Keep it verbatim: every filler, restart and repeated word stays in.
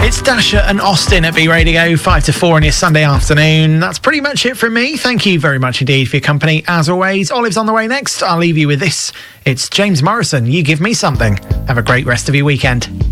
It's Dasher and Austin at B Radio, five to four on your Sunday afternoon. That's pretty much it from me. Thank you very much indeed for your company. As always, Olive's on the way next. I'll leave you with this. It's James Morrison, You Give Me Something. Have a great rest of your weekend.